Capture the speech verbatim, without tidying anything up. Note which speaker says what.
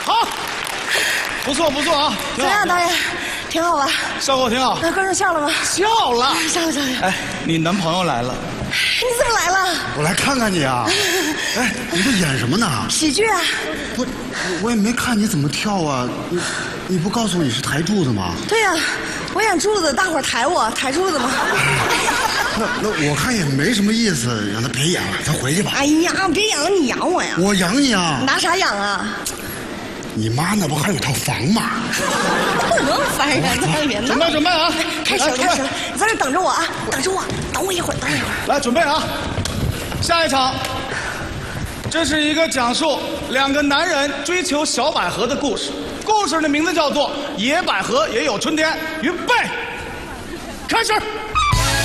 Speaker 1: 好，不错不错啊。
Speaker 2: 怎么样，导演？挺好吧？
Speaker 1: 效果挺好。
Speaker 2: 那观众笑了吗？
Speaker 1: 笑了，
Speaker 2: 笑了笑了。
Speaker 1: 哎，你男朋友来了。
Speaker 2: 你怎么来了？
Speaker 3: 我来看看你啊！哎，你这演什么呢？
Speaker 2: 喜剧啊！
Speaker 3: 不，我也没看你怎么跳啊！你你不告诉我你是抬柱子吗？
Speaker 2: 对呀、啊，我演柱子，大伙儿抬我，抬柱子嘛。
Speaker 3: 那那我看也没什么意思，让他别演了，咱回去吧。
Speaker 2: 哎呀，别养了，你养我呀！
Speaker 3: 我养你啊！
Speaker 2: 拿啥养啊？
Speaker 3: 你妈那不还有套房吗？
Speaker 2: 不能烦人，咱别闹。
Speaker 1: 准备准备啊！
Speaker 2: 开始了，开始了！你在这等着我啊，等着我，等我一会儿，等我一会儿。
Speaker 1: 来，准备啊！下一场，这是一个讲述两个男人追求小百合的故事。故事的名字叫做《野百合也有春天》。预备，开始。